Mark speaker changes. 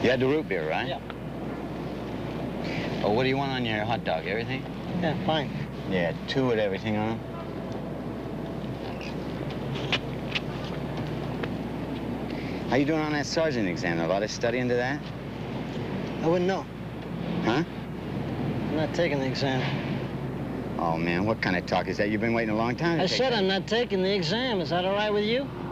Speaker 1: You had the root beer, right?
Speaker 2: Yeah.
Speaker 1: Oh, what do you want on your hot dog? Everything?
Speaker 2: Yeah, fine.
Speaker 1: Yeah, 2 with everything on. How you doing on that sergeant exam? A lot of study into that?
Speaker 2: I wouldn't know.
Speaker 1: Huh?
Speaker 2: I'm not taking the exam.
Speaker 1: Oh, man, what kind of talk is that? You've been waiting a long time to
Speaker 2: I
Speaker 1: take
Speaker 2: said
Speaker 1: that.
Speaker 2: I'm not taking the exam. Is that all right with you?